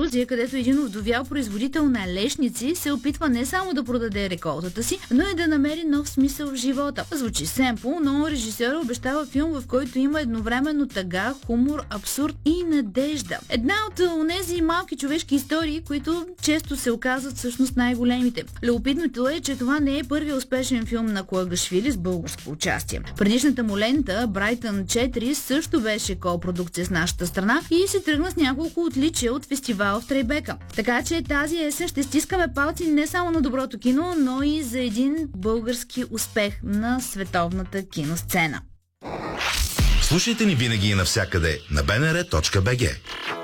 Грузия, където един овдовял производител на лешници се опитва не само да продаде реколтата си, но и да намери нов смисъл в живота. Звучи семпл, но режисьорът обещава филм, в който има едновременно тъга, хумор, абсурд и надежда. Една от онези малки човешки истории, които често се оказват всъщност най-големите. Любопитното е, че това не е първият успешен филм на Куагашвили с българско участие. Предишната му лента, Брайтън 4, също беше копродукция с нашата страна и се тръгна с няколко отличия от фестивал в Трайбека. Така че тази есен ще стискаме палци не само на доброто кино, но и за един български успех на световната киносцена. Слушайте ни винаги и навсякъде на bnr.bg.